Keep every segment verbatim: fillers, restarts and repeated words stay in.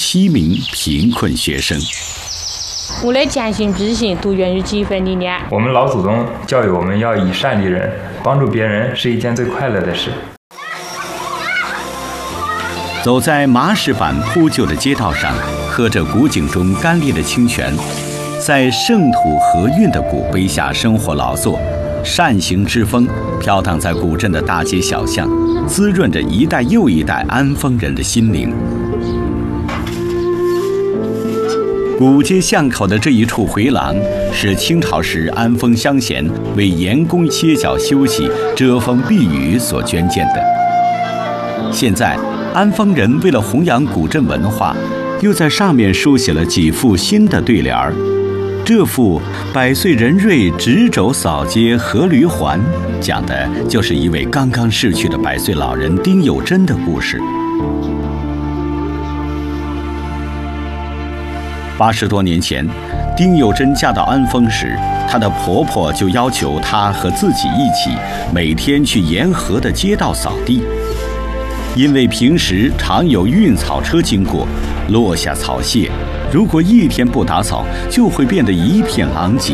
七名贫困学生。 我的坚信之心都源于几分理念。 我们老祖宗教育我们要以善利人，帮助别人是一件最快乐的事。 走在麻石板铺就的街道上，喝着古井中甘冽的清泉，在圣土和韵的古碑下生活劳作，善行之风飘荡在古镇的大街小巷，滋润着一代又一代安丰人的心灵。古街巷口的这一处回廊，是清朝时安丰乡贤为盐工歇脚休息、遮风避雨所捐建的。现在，安丰人为了弘扬古镇文化，又在上面书写了几副新的对联儿。这副“百岁人瑞执肘扫街阖闾还”讲的就是一位刚刚逝去的百岁老人丁有贞的故事。八十多年前，丁有贞嫁到安丰时，她的婆婆就要求她和自己一起每天去沿河的街道扫地，因为平时常有运草车经过，落下草屑，如果一天不打扫，就会变得一片狼藉。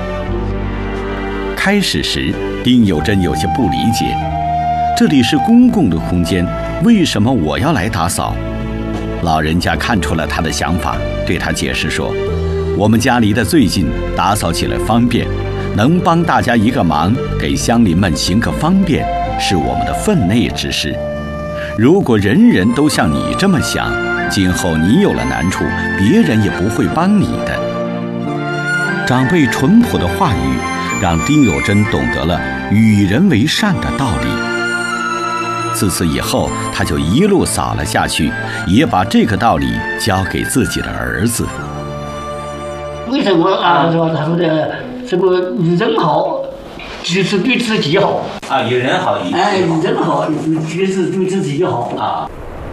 开始时，丁有贞有些不理解，这里是公共的空间，为什么我要来打扫？老人家看出了他的想法，对他解释说，我们家离得最近，打扫起来方便，能帮大家一个忙，给乡邻们行个方便，是我们的分内之事。如果人人都像你这么想，今后你有了难处，别人也不会帮你的。长辈淳朴的话语让丁有贞懂得了与人为善的道理。自此以后，他就一路扫了下去，也把这个道理教给自己的儿子。 为什么啊？说他说的这个与人好，就是对自己好啊，与人好，与哎，与人好，就是对自己好啊。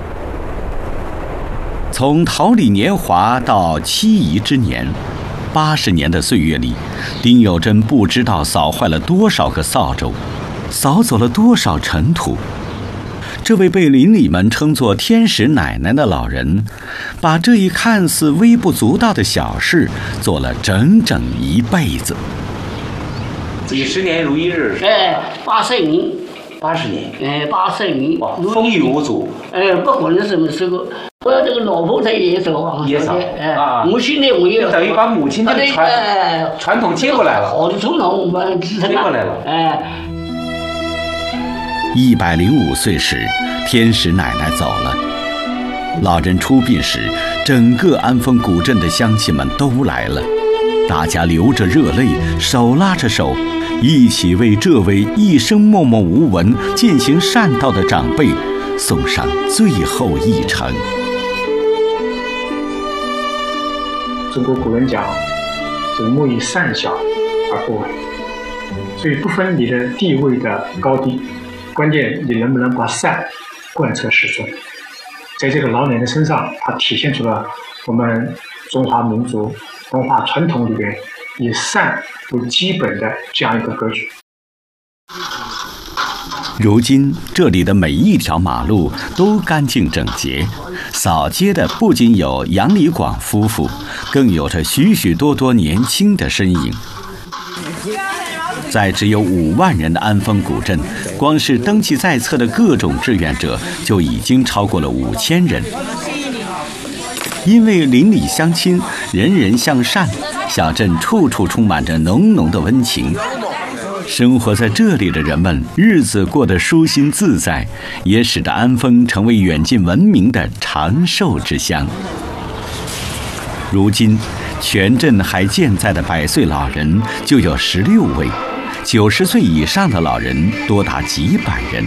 从桃李年华到妻夷之年，八十年的岁月里，丁有贞不知道扫坏了多少个扫帚，扫走了多少尘土。这位被邻里们称作天使奶奶的老人，把这一看似微不足道的小事做了整整一辈子。 几十年如一日。 哎，八十年。 八十年。 哎，八十年。 哇，风雨无阻。 哎，不管是什么时候，我这个老婆她也扫啊。 也扫。 哎， 啊。 我现在我也。 等于把母亲的传、 哎、 传统接过来了。 好的传统我们继承接过来了。 哎。 一百零五岁时，天使奶奶走了。老人出殡时，整个安丰古镇的乡亲们都来了，大家流着热泪，手拉着手，一起为这位一生默默无闻、践行善道的长辈送上最后一程。 中国古人讲，这莫以善小而不为，所以不分你的地位的高低。关键你能不能把善贯彻始终，在这个老奶奶身上，它体现出了我们中华民族文化传统里边以善为基本的这样一个格局。 如今这里的每一条马路都干净整洁，扫街的不仅有杨李广夫妇，更有着许许多多年轻的身影。在只有五万人的安丰古镇，光是登记在册的各种志愿者就已经超过了五千人。因为邻里乡亲，人人向善，小镇处处充满着浓浓的温情。生活在这里的人们，日子过得舒心自在，也使得安丰成为远近闻名的长寿之乡。如今，全镇还健在的百岁老人就有十六位。九十岁以上的老人多达几百人。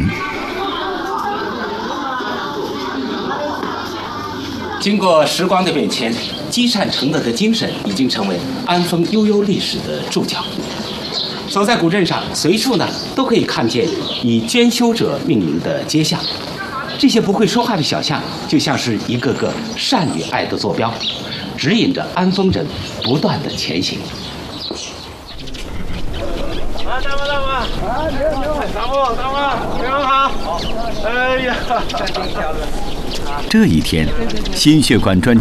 经过时光的变迁，积善成德的精神已经成为安丰悠悠历史的注脚。走在古镇上，随处呢都可以看见以捐修者命名的街巷，这些不会说话的小巷，就像是一个个善与爱的坐标，指引着安丰人不断的前行。 啊，大妈大妈，啊，你好，大妈大妈，非常好，哎呀， 这一天，心血管专家